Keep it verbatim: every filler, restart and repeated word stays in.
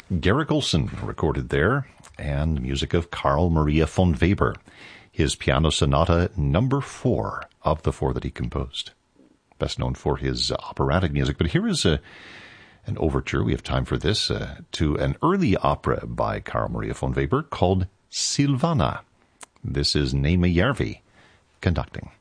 Garrick Olson recorded there, and the music of Carl Maria von Weber, his piano sonata number four of the four that he composed. Best known for his uh, operatic music, but here is a, an overture, we have time for this, uh, to an early opera by Carl Maria von Weber called Silvana. This is Naima Järvi conducting.